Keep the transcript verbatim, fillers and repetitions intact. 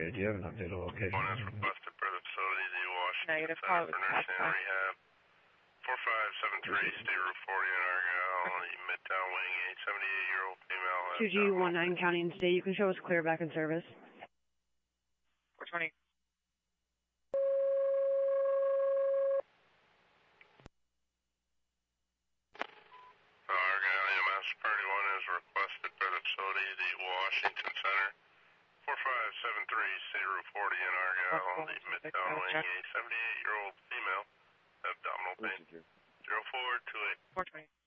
updated. You haven't updated the location. One is requested for the facility, the Washington Negative, Center call for Nursing and Rehab. four five seven three, State Route forty in Argyle, Midtown Wing, a seventy-eight-year-old female. two G one nine County and State. You can show us clear back in service. four twenty. Argyle E M S Priority one is requested for the facility, the Washington Center. four five seven three, State Route forty in Argyle, Midtown Wing, a seventy-eight-year-old female. Abdominal pain. zero four two eight. four twenty.